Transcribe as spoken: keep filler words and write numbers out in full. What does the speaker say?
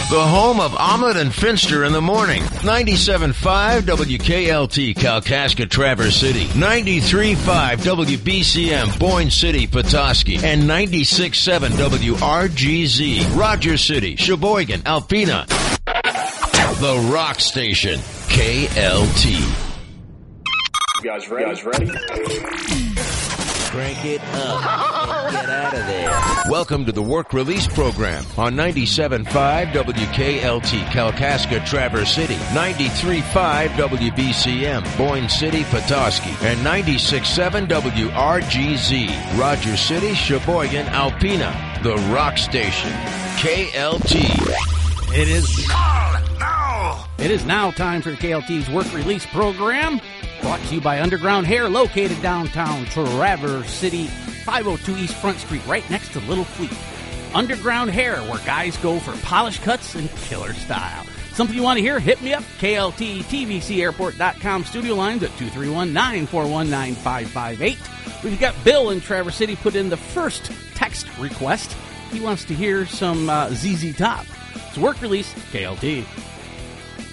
The home of Omelet and Finster in the morning. ninety-seven point five W K L T, Kalkaska, Traverse City. ninety-three point five W B C M, Boyne City, Petoskey. And ninety-six point seven W R G Z, Rogers City, Sheboygan, Alpena. The Rock Station, K L T. You guys ready? You guys ready? Crank it up and get out of there. Welcome to the Work Release Program on ninety-seven point five W K L T, Kalkaska, Traverse City, ninety-three point five W B C M, Boyne City, Petoskey, and ninety-six point seven W R G Z, Rogers City, Sheboygan, Alpena. The Rock Station, K L T. It is now. It is now time for K L T's Work Release Program. Brought to you by Underground Hair, located downtown Traverse City, five oh two East Front Street, right next to Little Fleet. Underground Hair, where guys go for polished cuts and killer style. Something you want to hear? Hit me up. K L T T V C Airport dot com studio lines at two three one, nine four one, nine five five eight. We've got Bill in Traverse City put in the first text request. He wants to hear some uh, Z Z Top. It's Work Release, K L T.